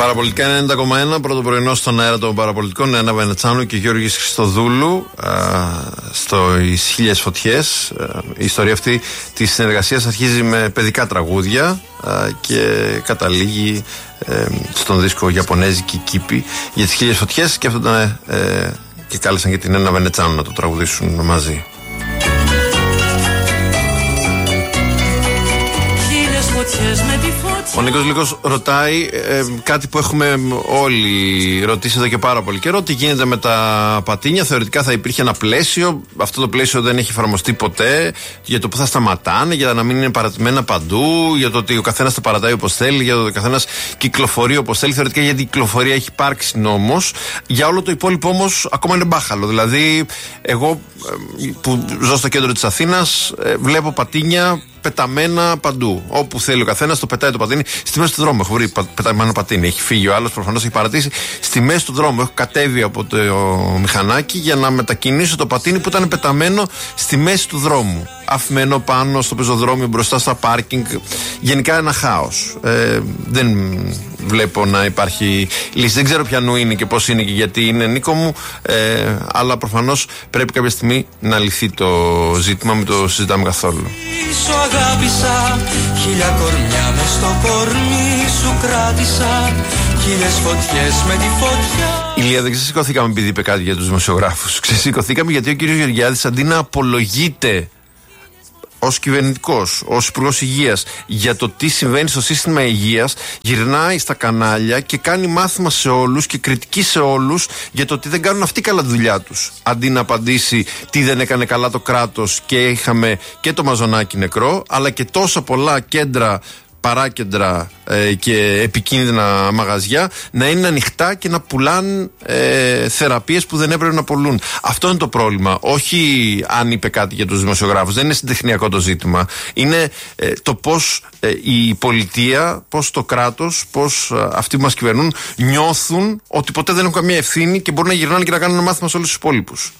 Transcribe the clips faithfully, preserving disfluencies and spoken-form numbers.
Παραπολιτικά ενενήντα κόμμα ένα, πρώτο πρωινό στον αέρα των Παραπολιτικών. Νέα Βενετσάνου και Γιώργης Χριστοδούλου στο «Εις χίλιες φωτιές». Η ιστορία αυτή της συνεργασίας αρχίζει με παιδικά τραγούδια α, και καταλήγει ε, στον δίσκο Ιαπωνέζικη Κήπη για τις χίλιες φωτιές, και αυτό ήταν ε, και κάλεσαν και την Νέα Βενετσάνου να το τραγουδήσουν μαζί. Ο Νίκος Λύκος ρωτάει ε, κάτι που έχουμε όλοι ρωτήσει εδώ και πάρα πολύ καιρό. Τι γίνεται με τα πατίνια? Θεωρητικά θα υπήρχε ένα πλαίσιο. Αυτό το πλαίσιο δεν έχει εφαρμοστεί ποτέ. Για το που θα σταματάνε, για να μην είναι παρατημένα παντού, για το ότι ο καθένας τα παρατάει όπως θέλει, για το ότι ο καθένας κυκλοφορεί όπως θέλει. Θεωρητικά για την κυκλοφορία έχει υπάρξει νόμος. Για όλο το υπόλοιπο όμως ακόμα είναι μπάχαλο. Δηλαδή, εγώ ε, που ζω στο κέντρο της Αθήνας, ε, βλέπω πατίνια πεταμένα παντού. Όπου θέλει ο καθένας το πετάει το πατίνι. Στη μέση του δρόμου έχω βρει πεταμένο πατίνι. Έχει φύγει ο άλλος, προφανώς έχει παρατήσει. Στη μέση του δρόμου έχω κατέβει από το μηχανάκι για να μετακινήσω το πατίνι που ήταν πεταμένο στη μέση του δρόμου. Αφημένο πάνω στο πεζοδρόμιο, μπροστά στα πάρκινγκ. Γενικά ένα χάος. Ε, δεν βλέπω να υπάρχει λύση. Δεν ξέρω ποιανού είναι και πώς είναι και γιατί είναι, Νίκο μου. Ε, αλλά προφανώς πρέπει κάποια στιγμή να λυθεί το ζήτημα. Μην το συζητάμε καθόλου. Σου αγάπησα, χίλια κορμιά μες στο κορμί σου κράτησα, χίλιες φωτιές με τη φωτιά. Ηλία, δεν ξεσηκωθήκαμε επειδή είπε κάτι για τους δημοσιογράφους. Ξεσηκωθήκαμε γιατί ο κύριος Γεωργιάδης, αντί να απολογείται ως κυβερνητικός, ως υπουργός υγείας για το τι συμβαίνει στο σύστημα υγείας, γυρνάει στα κανάλια και κάνει μάθημα σε όλους και κριτική σε όλους για το ότι δεν κάνουν αυτοί καλά τη δουλειά τους. Αντί να απαντήσει τι δεν έκανε καλά το κράτος, και είχαμε και το Μαζονάκι νεκρό, αλλά και τόσα πολλά κέντρα, παράκεντρα ε, και επικίνδυνα μαγαζιά να είναι ανοιχτά και να πουλάνε ε, θεραπείες που δεν έπρεπε να πουλούν. Αυτό είναι το πρόβλημα. Όχι αν είπε κάτι για τους δημοσιογράφους. Δεν είναι συντεχνιακό το ζήτημα. Είναι ε, το πώς ε, η πολιτεία, πώς το κράτος, πώς ε, αυτοί που μας κυβερνούν νιώθουν ότι ποτέ δεν έχουν καμία ευθύνη και μπορούν να γυρνάνε και να κάνουν ένα μάθημα σε όλους τους υπόλοιπους.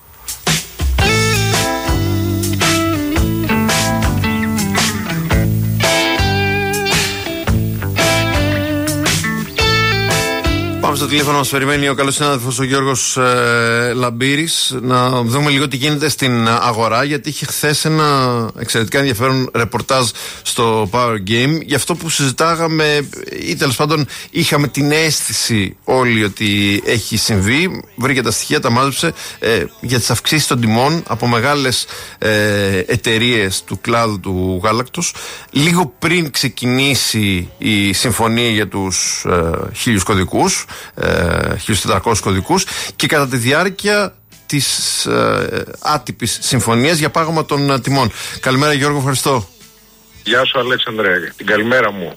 Στο τηλέφωνο μας περιμένει ο καλός συνάδελφος ο Γιώργος ε, Λαμπύρης, να δούμε λίγο τι γίνεται στην αγορά, γιατί είχε χθες ένα εξαιρετικά ενδιαφέρον ρεπορτάζ στο Power Game για αυτό που συζητάγαμε, ή τέλος πάντων είχαμε την αίσθηση όλοι ότι έχει συμβεί. Βρήκε τα στοιχεία, τα μάζεψε ε, για τις αυξήσεις των τιμών από μεγάλες ε, εταιρείες του κλάδου του γάλακτος, λίγο πριν ξεκινήσει η συμφωνία για τους ε, χίλιους κωδικούς, χίλιους τετρακόσιους κωδικούς, και κατά τη διάρκεια της ε, άτυπης συμφωνίας για πάγωμα των ε, τιμών. Καλημέρα Γιώργο, ευχαριστώ. Γεια σου Αλέξανδρε, την καλημέρα μου.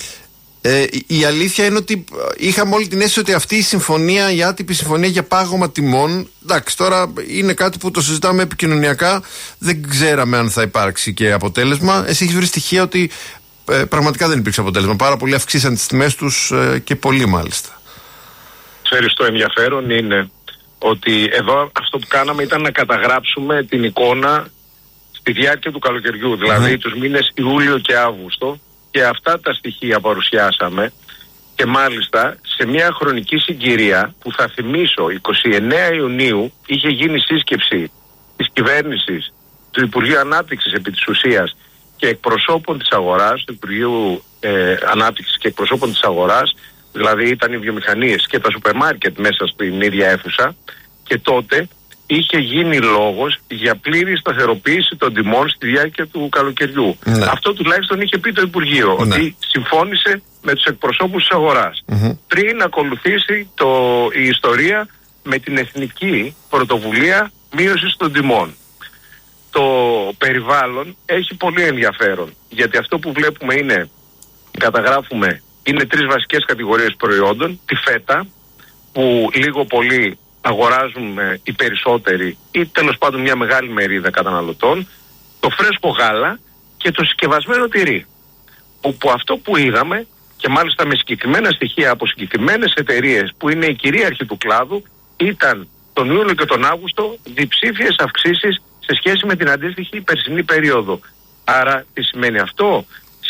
Ε, η αλήθεια είναι ότι είχαμε όλη την αίσθηση ότι αυτή η συμφωνία, η άτυπη συμφωνία για πάγωμα τιμών, εντάξει, τώρα είναι κάτι που το συζητάμε επικοινωνιακά, δεν ξέραμε αν θα υπάρξει και αποτέλεσμα. Εσύ έχεις βρει στοιχεία ότι ε, πραγματικά δεν υπήρξε αποτέλεσμα. Πάρα πολλοί αυξήσαν τις τιμές τους ε, και πολύ μάλιστα. Ξέρεις, το ενδιαφέρον είναι ότι εδώ αυτό που κάναμε ήταν να καταγράψουμε την εικόνα στη διάρκεια του καλοκαιριού, δηλαδή mm. τους μήνες Ιούλιο και Αύγουστο, και αυτά τα στοιχεία παρουσιάσαμε, και μάλιστα σε μια χρονική συγκυρία που θα θυμίσω εικοστή ενάτη Ιουνίου είχε γίνει σύσκεψη της κυβέρνησης, του Υπουργείου Ανάπτυξης επί της ουσίας και εκπροσώπων της αγοράς, του Υπουργείου ε, Ανάπτυξης και εκπροσώπων της αγοράς, δηλαδή ήταν οι βιομηχανίες και τα σούπερ μάρκετ μέσα στην ίδια αίθουσα, και τότε είχε γίνει λόγος για πλήρη σταθεροποίηση των τιμών στη διάρκεια του καλοκαιριού. Ναι. Αυτό τουλάχιστον είχε πει το Υπουργείο, ναι, ότι συμφώνησε με τους εκπροσώπους της αγοράς. Mm-hmm. Πριν ακολουθήσει το, η ιστορία με την εθνική πρωτοβουλία μείωσης των τιμών. Το περιβάλλον έχει πολύ ενδιαφέρον, γιατί αυτό που βλέπουμε είναι, καταγράφουμε, είναι τρεις βασικές κατηγορίες προϊόντων. Τη φέτα, που λίγο πολύ αγοράζουν οι περισσότεροι ή τέλος πάντων μια μεγάλη μερίδα καταναλωτών, το φρέσκο γάλα και το συσκευασμένο τυρί. Όπου αυτό που είδαμε, και μάλιστα με συγκεκριμένα στοιχεία από συγκεκριμένες εταιρείες που είναι οι κυρίαρχοι του κλάδου, ήταν τον Ιούλιο και τον Αύγουστο διψήφιες αυξήσεις σε σχέση με την αντίστοιχη περσινή περίοδο. Άρα τι σημαίνει αυτό?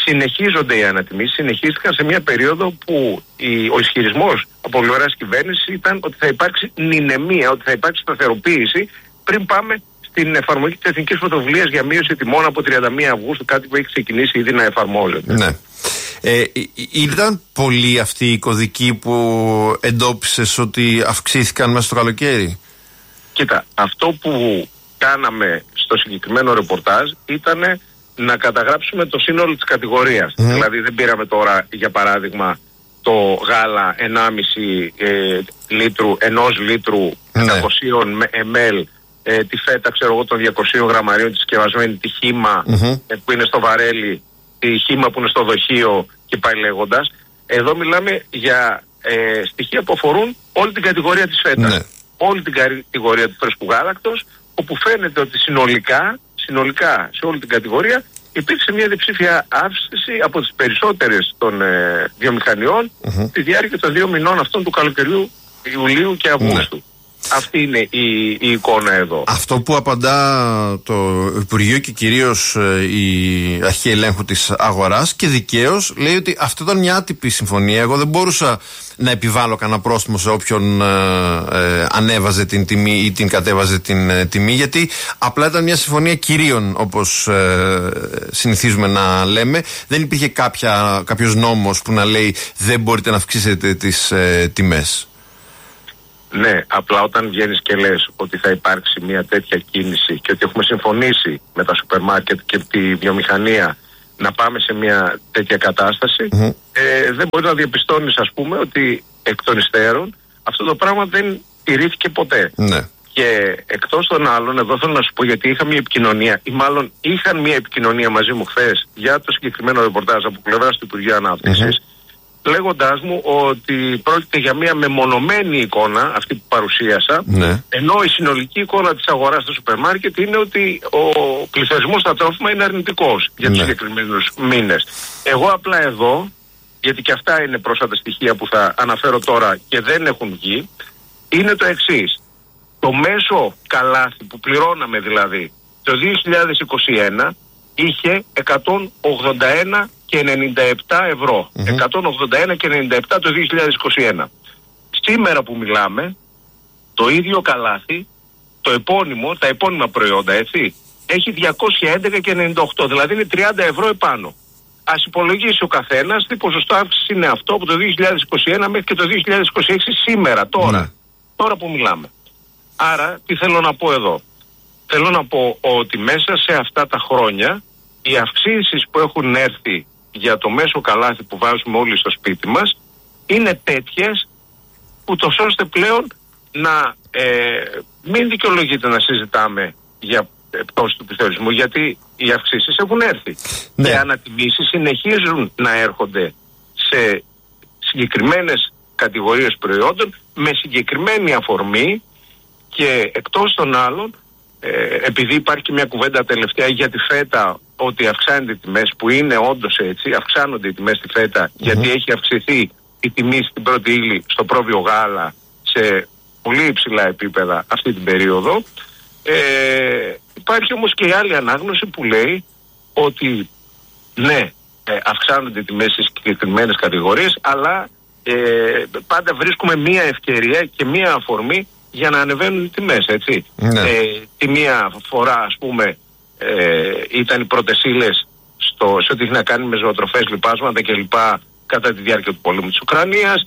συνεχίζονται οι ανατιμήσεις, συνεχίστηκαν σε μια περίοδο που η, ο ισχυρισμός από πλευράς κυβέρνησης ήταν ότι θα υπάρξει νηνεμία, ότι θα υπάρξει σταθεροποίηση πριν πάμε στην εφαρμογή της Εθνικής Πρωτοβουλίας για μείωση τιμών από τριάντα μία Αυγούστου, κάτι που έχει ξεκινήσει ήδη να εφαρμόζεται. Ναι. Ε, ήταν πολλοί αυτοί οι κωδικοί που εντόπισες ότι αυξήθηκαν μέσα στο καλοκαίρι? Κοίτα, αυτό που κάναμε στο συγκεκριμένο ρεπορτάζ ήταν να καταγράψουμε το σύνολο της κατηγορίας. Mm. Δηλαδή δεν πήραμε τώρα για παράδειγμα το γάλα ενάμιση ε, λίτρου, ενός λίτρου πεντακόσια μιλιλίτρων ε, τη φέτα ξέρω εγώ των διακοσίων γραμμαρίων τη συσκευασμένη, τη χύμα mm-hmm. ε, που είναι στο βαρέλι, τη χύμα που είναι στο δοχείο και πάει λέγοντας. Εδώ μιλάμε για ε, στοιχεία που αφορούν όλη την κατηγορία της φέτας. Ναι. Όλη την κατηγορία του φρέσκου γάλακτος, όπου φαίνεται ότι συνολικά, συνολικά σε όλη την κατηγορία υπήρξε μια διψήφια αύξηση από τις περισσότερες των ε, βιομηχανιών mm-hmm. στη διάρκεια των δύο μηνών αυτών του καλοκαιριού, Ιουλίου και Αυγούστου. Ναι. Αυτή είναι η, η εικόνα εδώ. Αυτό που απαντά το Υπουργείο και κυρίως η Αρχή Ελέγχου της Αγοράς, και δικαίως, λέει ότι αυτό ήταν μια άτυπη συμφωνία. Εγώ δεν μπορούσα να επιβάλλω κανένα πρόστιμο σε όποιον ε, ανέβαζε την τιμή ή την κατέβαζε την ε, τιμή, γιατί απλά ήταν μια συμφωνία κυρίων, όπως ε, συνηθίζουμε να λέμε. Δεν υπήρχε κάποια, κάποιος νόμος που να λέει δεν μπορείτε να αυξήσετε τις ε, τιμές. Ναι, απλά όταν βγαίνεις και λες ότι θα υπάρξει μια τέτοια κίνηση και ότι έχουμε συμφωνήσει με τα σούπερ μάρκετ και τη βιομηχανία να πάμε σε μια τέτοια κατάσταση, mm-hmm. ε, δεν μπορεί να διαπιστώνεις, ας πούμε, ότι εκ των υστέρων αυτό το πράγμα δεν τηρήθηκε ποτέ. Ναι. Και εκτός των άλλων, εδώ θέλω να σου πω, γιατί είχα μια επικοινωνία, ή μάλλον είχαν μια επικοινωνία μαζί μου χθες για το συγκεκριμένο ρεπορτάζ από πλευράς του Υπουργείου Ανάπτυξης, mm-hmm. λέγοντάς μου ότι πρόκειται για μια μεμονωμένη εικόνα, αυτή που παρουσίασα, ναι. ενώ η συνολική εικόνα της αγοράς στο σούπερ μάρκετ είναι ότι ο πληθωρισμός στα τρόφιμα είναι αρνητικός για τους ναι. συγκεκριμένους μήνες. Εγώ απλά εδώ, γιατί και αυτά είναι πρόσφατα στοιχεία που θα αναφέρω τώρα και δεν έχουν βγει, είναι το εξής. Το μέσο καλάθι που πληρώναμε δηλαδή το δύο χιλιάδες είκοσι ένα είχε εκατόν ογδόντα ένα και ενενήντα επτά ευρώ. Mm-hmm. εκατόν ογδόντα ένα και ενενήντα επτά το δύο χιλιάδες είκοσι ένα. Σήμερα που μιλάμε, το ίδιο καλάθι, το επώνυμο, τα επώνυμα προϊόντα, έτσι, έχει διακόσια έντεκα και ενενήντα οκτώ, δηλαδή είναι τριάντα ευρώ επάνω. Ας υπολογίσει ο καθένας τι ποσοστό αύξηση είναι αυτό από το δύο χιλιάδες είκοσι ένα μέχρι και το δύο χιλιάδες είκοσι έξι σήμερα, τώρα. Mm. Τώρα που μιλάμε. Άρα, τι θέλω να πω εδώ. Θέλω να πω ότι μέσα σε αυτά τα χρόνια οι αυξήσεις που έχουν έρθει για το μέσο καλάθι που βάζουμε όλοι στο σπίτι μας είναι τέτοιες που το ώστε πλέον να ε, μην δικαιολογείται να συζητάμε για πτώση του πληθωρισμού, γιατί οι αυξήσεις έχουν έρθει. Ναι. Και οι ανατιμήσεις συνεχίζουν να έρχονται σε συγκεκριμένες κατηγορίες προϊόντων με συγκεκριμένη αφορμή, και εκτός των άλλων, ε, επειδή υπάρχει και μια κουβέντα τελευταία για τη φέτα, ότι αυξάνονται οι τιμές, που είναι όντως έτσι, αυξάνονται οι τιμές στη φέτα, mm-hmm. γιατί έχει αυξηθεί η τιμή στην πρώτη ύλη, στο πρόβιο γάλα, σε πολύ υψηλά επίπεδα αυτή την περίοδο. Ε, υπάρχει όμως και η άλλη ανάγνωση που λέει ότι ναι, ε, αυξάνονται οι τιμές στις συγκεκριμένες κατηγορίες, αλλά ε, πάντα βρίσκουμε μία ευκαιρία και μία αφορμή για να ανεβαίνουν οι τιμές, έτσι. Ναι. Ε, τη μία φορά, ας πούμε, ε, ήταν οι πρώτες ύλες σε ό,τι έχει να κάνει με ζωοτροφές, λιπάσματα κλπ. Κατά τη διάρκεια του πολέμου της Ουκρανίας.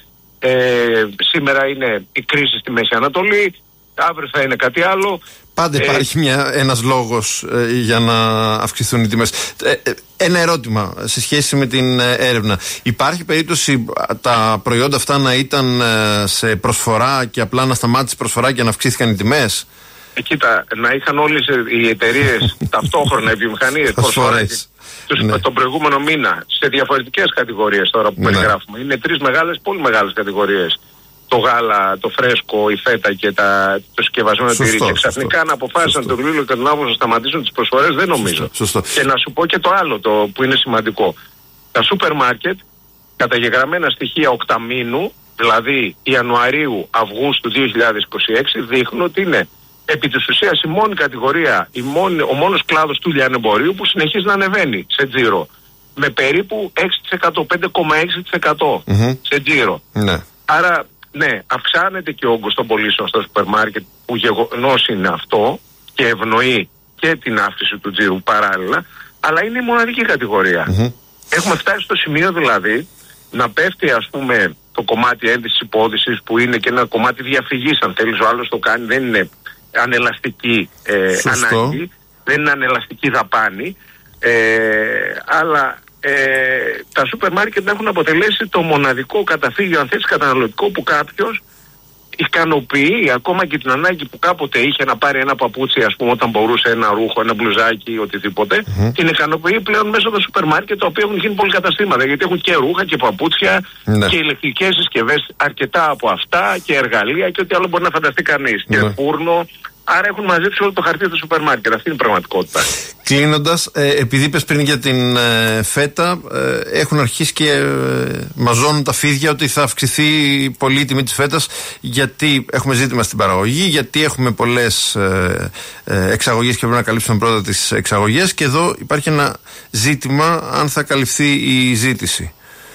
Ε, σήμερα είναι η κρίση στη Μέση Ανατολή, αύριο θα είναι κάτι άλλο. Πάντα ε, υπάρχει μια, ένας λόγος ε, για να αυξηθούν οι τιμές. Ε, ε, ένα ερώτημα σε σχέση με την ε, έρευνα. Υπάρχει περίπτωση τα προϊόντα αυτά να ήταν ε, σε προσφορά και απλά να σταμάτησε η προσφορά και να αυξήθηκαν οι τιμές? Ε, κοίτα, να είχαν όλες οι εταιρείες ταυτόχρονα, οι βιομηχανίες προσφορές ναι. τον προηγούμενο μήνα σε διαφορετικές κατηγορίες τώρα που ναι. περιγράφουμε. Είναι τρεις μεγάλες, πολύ μεγάλες κατηγορίες. Το γάλα, το φρέσκο, η φέτα και τα, το συσκευασμένο τυρί. Και ξαφνικά να αποφάσισαν τον Ιούλιο και τον Αύγουστο να σταματήσουν τις προσφορές, δεν νομίζω. Σωστό. Σωστό. Και να σου πω και το άλλο το, που είναι σημαντικό. Τα σούπερ μάρκετ, καταγεγραμμένα στοιχεία οκταμήνου, δηλαδή Ιανουαρίου Αυγούστου δύο χιλιάδες είκοσι έξι, δείχνουν ότι είναι επί της ουσίας η μόνη κατηγορία, η μόνη, ο μόνος κλάδος του λιανεμπορίου που συνεχίζει να ανεβαίνει σε τζίρο. με περίπου έξι τοις εκατό, πέντε κόμμα έξι τοις εκατό mm-hmm. σε τζίρο. Ναι. Άρα, ναι, αυξάνεται και ο όγκος των πωλήσεων στα σούπερ μάρκετ, που γεγονός είναι αυτό και ευνοεί και την αύξηση του τζίρου παράλληλα, αλλά είναι η μοναδική κατηγορία. Mm-hmm. Έχουμε φτάσει στο σημείο δηλαδή να πέφτει, ας πούμε, το κομμάτι ένδυσης υπόδυσης, που είναι και ένα κομμάτι διαφυγής, αν θέλεις, ο άλλος το κάνει, δεν είναι ανελαστική ε, ανάγκη, δεν είναι ανελαστική δαπάνη, ε, αλλά ε, τα σούπερ μάρκετ έχουν αποτελέσει το μοναδικό καταφύγιο, αν θέλεις, καταναλωτικό, που κάποιος ικανοποιεί ακόμα και την ανάγκη που κάποτε είχε να πάρει ένα παπούτσι, ας πούμε, όταν μπορούσε, ένα ρούχο, ένα μπλουζάκι, οτιδήποτε, mm-hmm. την ικανοποιεί πλέον μέσω των σούπερ μάρκετ, τα οποία έχουν γίνει πολυκαταστήματα, γιατί έχουν και ρούχα και παπούτσια mm-hmm. και ηλεκτρικές συσκευές, αρκετά από αυτά, και εργαλεία και ό,τι άλλο μπορεί να φανταστεί κανείς. Mm-hmm. Και φούρνο. Άρα έχουν μαζέψει όλο το χαρτί του σούπερ μάρκετ. Αυτή είναι η πραγματικότητα. Κλείνοντας, ε, επειδή είπες πριν για την ε, φέτα, ε, έχουν αρχίσει και ε, μαζώνουν τα φίδια ότι θα αυξηθεί πολύ η τιμή της φέτας, γιατί έχουμε ζήτημα στην παραγωγή, γιατί έχουμε πολλές ε, ε, εξαγωγές και πρέπει να καλύψουμε πρώτα τις εξαγωγές, και εδώ υπάρχει ένα ζήτημα αν θα καλυφθεί η ζήτηση.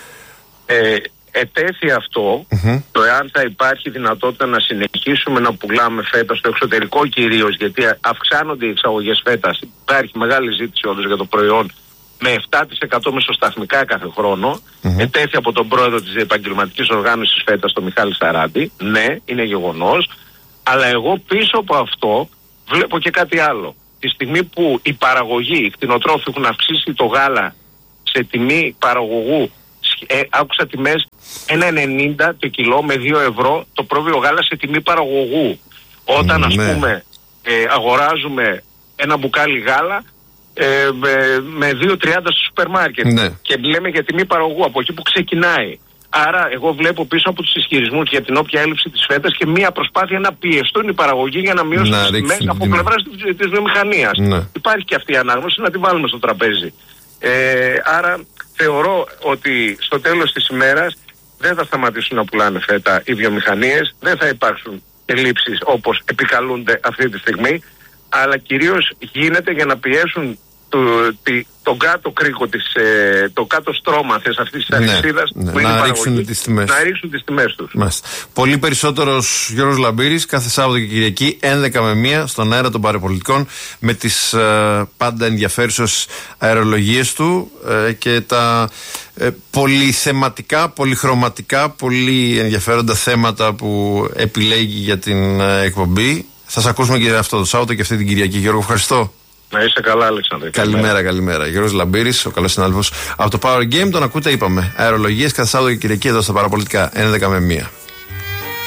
Ε, Ετέθη αυτό, mm-hmm. το εάν θα υπάρχει δυνατότητα να συνεχίσουμε να πουλάμε φέτα στο εξωτερικό κυρίως, γιατί αυξάνονται οι εξαγωγές φέτας, υπάρχει μεγάλη ζήτηση όντως για το προϊόν, με επτά τοις εκατό μεσοσταθμικά κάθε χρόνο. Mm-hmm. Ετέθη από τον πρόεδρο της επαγγελματικής οργάνωσης φέτας, τον Μιχάλη Σαράντη. Ναι, είναι γεγονός, αλλά εγώ πίσω από αυτό βλέπω και κάτι άλλο. Τη στιγμή που οι παραγωγοί, οι κτηνοτρόφοι έχουν αυξήσει το γάλα σε τιμή παραγωγού, Ε, άκουσα τιμές ένα ενενήντα το κιλό με δύο ευρώ το πρόβιο γάλα σε τιμή παραγωγού. Όταν, ας ναι. πούμε, ε, αγοράζουμε ένα μπουκάλι γάλα ε, με, με δύο τριάντα στο σούπερ μάρκετ, ναι. και λέμε για τιμή παραγωγού, από εκεί που ξεκινάει. Άρα εγώ βλέπω πίσω από τους ισχυρισμούς για την όποια έλλειψη της φέτας και μία προσπάθεια να πιεστούν οι παραγωγοί για να μειώσουν τις τιμές από πλευράς της, της βιομηχανίας. Ναι. Υπάρχει και αυτή η ανάγνωση, να τη βάλουμε στο τραπέζι. Ε, άρα θεωρώ ότι στο τέλος της ημέρας δεν θα σταματήσουν να πουλάνε φέτα οι βιομηχανίες, δεν θα υπάρξουν ελλείψεις όπως επικαλούνται αυτή τη στιγμή, αλλά κυρίως γίνεται για να πιέσουν το, τη, τον κάτω κρίκο της, ε, το κάτω στρώμα θες αυτής της αλυσίδας, ναι, που ναι, είναι να ρίξουν τις τιμές. Να ρίξουν τις τιμές τους. Μάλιστα. Πολύ περισσότερος Γιώργος Λαμπύρης κάθε Σάββατο και Κυριακή έντεκα με μία στον αέρα των Παραπολιτικών, με τις ε, πάντα ενδιαφέρουσες αερολογίες του ε, και τα ε, πολυθεματικά, πολυχρωματικά, πολύ ενδιαφέροντα θέματα που επιλέγει για την ε, εκπομπή. Θα σας ακούσουμε και αυτό το Σάββατο και αυτή την Κυριακή. Γιώργο, ευχαριστώ. Να είσαι καλά, Αλέξανδρε. Καλημέρα, καλημέρα. Γιώργος Λαμπύρης, ο καλός συνάδελφος από το Power Game. Τον ακούτε, είπαμε. Αερολογίες κάθε Σάββατο και Κυριακή εδώ στα Παραπολιτικά έντεκα με μία.